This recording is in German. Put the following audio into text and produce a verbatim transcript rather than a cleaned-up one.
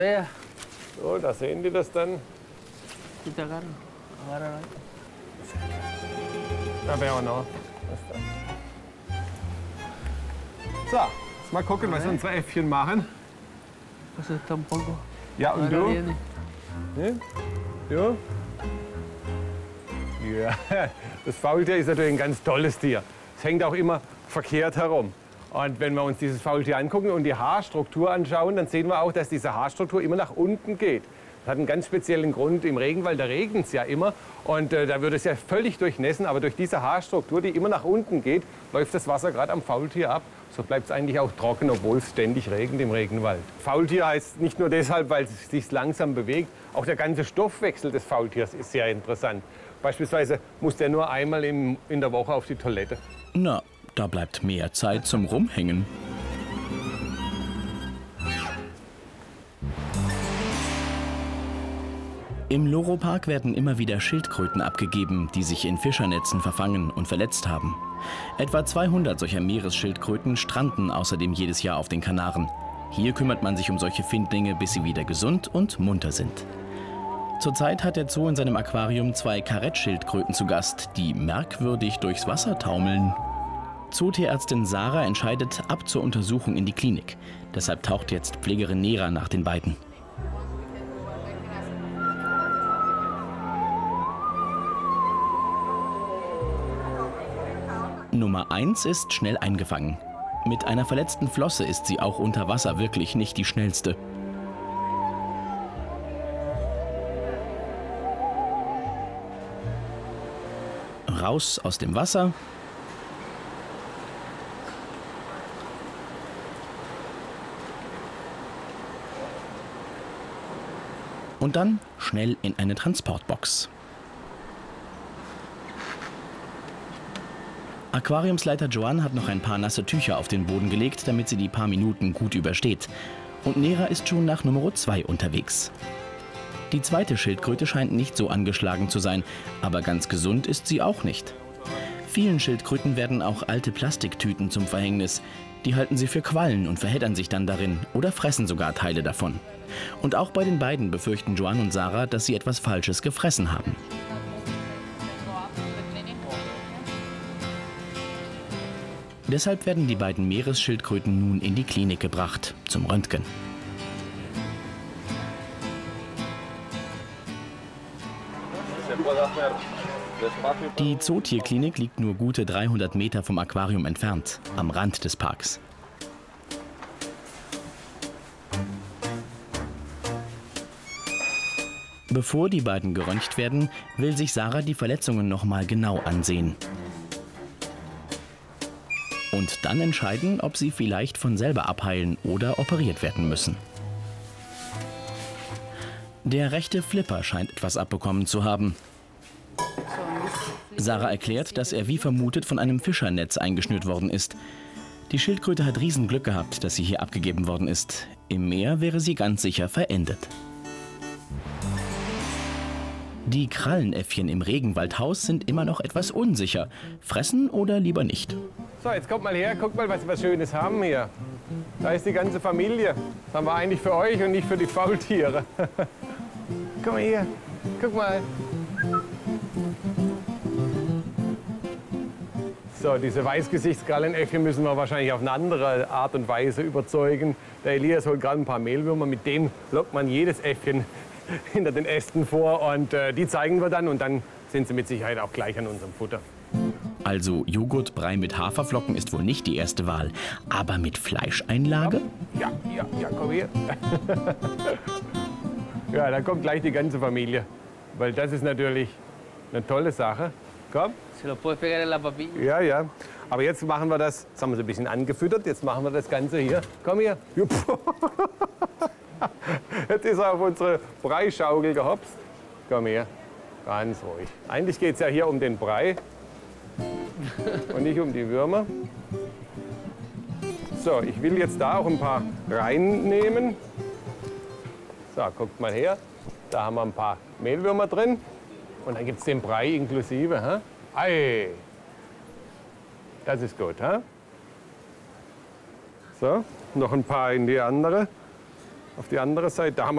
Ja. So, da sehen die das dann. Da wäre auch noch. So, jetzt mal gucken, was unsere Äffchen machen. Ja, und du? Ne? Du? Ja, das Faultier ist natürlich ein ganz tolles Tier. Es hängt auch immer verkehrt herum. Und wenn wir uns dieses Faultier angucken und die Haarstruktur anschauen, dann sehen wir auch, dass diese Haarstruktur immer nach unten geht. Das hat einen ganz speziellen Grund im Regenwald, da regnet es ja immer und äh, da wird es ja völlig durchnässen, aber durch diese Haarstruktur, die immer nach unten geht, läuft das Wasser gerade am Faultier ab. So bleibt es eigentlich auch trocken, obwohl es ständig regnet im Regenwald. Faultier heißt nicht nur deshalb, weil es sich langsam bewegt, auch der ganze Stoffwechsel des Faultiers ist sehr interessant. Beispielsweise muss der nur einmal im, in der Woche auf die Toilette. Na, da bleibt mehr Zeit zum Rumhängen. Im Loro-Park werden immer wieder Schildkröten abgegeben, die sich in Fischernetzen verfangen und verletzt haben. Etwa zweihundert solcher Meeresschildkröten stranden außerdem jedes Jahr auf den Kanaren. Hier kümmert man sich um solche Findlinge, bis sie wieder gesund und munter sind. Zurzeit hat der Zoo in seinem Aquarium zwei Karettschildkröten zu Gast, die merkwürdig durchs Wasser taumeln. Zootierärztin Sarah entscheidet, ab zur Untersuchung in die Klinik. Deshalb taucht jetzt Pflegerin Nera nach den beiden. Nummer eins ist schnell eingefangen. Mit einer verletzten Flosse ist sie auch unter Wasser wirklich nicht die schnellste. Raus aus dem Wasser. Und dann schnell in eine Transportbox. Aquariumsleiter Joan hat noch ein paar nasse Tücher auf den Boden gelegt, damit sie die paar Minuten gut übersteht. Und Nera ist schon nach Nummer zwei unterwegs. Die zweite Schildkröte scheint nicht so angeschlagen zu sein, aber ganz gesund ist sie auch nicht. Vielen Schildkröten werden auch alte Plastiktüten zum Verhängnis. Die halten sie für Quallen und verheddern sich dann darin oder fressen sogar Teile davon. Und auch bei den beiden befürchten Joan und Sarah, dass sie etwas Falsches gefressen haben. Deshalb werden die beiden Meeresschildkröten nun in die Klinik gebracht, zum Röntgen. Die Zootierklinik liegt nur gute dreihundert Meter vom Aquarium entfernt, am Rand des Parks. Bevor die beiden geröntgt werden, will sich Sarah die Verletzungen noch mal genau ansehen. Und dann entscheiden, ob sie vielleicht von selber abheilen oder operiert werden müssen. Der rechte Flipper scheint etwas abbekommen zu haben. Sarah erklärt, dass er wie vermutet von einem Fischernetz eingeschnürt worden ist. Die Schildkröte hat Riesenglück gehabt, dass sie hier abgegeben worden ist. Im Meer wäre sie ganz sicher verendet. Die Krallenäffchen im Regenwaldhaus sind immer noch etwas unsicher. Fressen oder lieber nicht? So, jetzt kommt mal her, guckt mal, was wir Schönes haben hier. Da ist die ganze Familie. Das haben wir eigentlich für euch und nicht für die Faultiere. Komm mal her, guck mal. So, diese Weißgesichtskrallenäffchen müssen wir wahrscheinlich auf eine andere Art und Weise überzeugen. Der Elias holt gerade ein paar Mehlwürmer, mit dem lockt man jedes Äffchen hinter den Ästen vor und äh, die zeigen wir dann und dann sind sie mit Sicherheit auch gleich an unserem Futter. Also Joghurtbrei mit Haferflocken ist wohl nicht die erste Wahl, aber mit Fleischeinlage? Ja, ja, ja, komm her. Ja, da kommt gleich die ganze Familie, weil das ist natürlich eine tolle Sache. Komm. Ja, ja. Aber jetzt machen wir das, jetzt haben wir es ein bisschen angefüttert, jetzt machen wir das Ganze hier. Komm her. Jetzt ist er auf unsere Breischaukel gehopst. Komm her, ganz ruhig. Eigentlich geht es ja hier um den Brei und nicht um die Würmer. So, ich will jetzt da auch ein paar reinnehmen. So, guckt mal her. Da haben wir ein paar Mehlwürmer drin. Und dann gibt es den Brei inklusive. Hä? Ei, das ist gut. Hä? So, noch ein paar in die andere, auf die andere Seite. Da haben wir